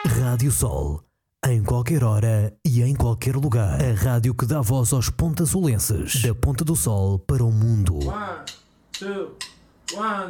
Rádio Sol, em qualquer hora e em qualquer lugar. A rádio que dá voz aos pontasolenses, da Ponta do Sol para o mundo. 1, 2, 1,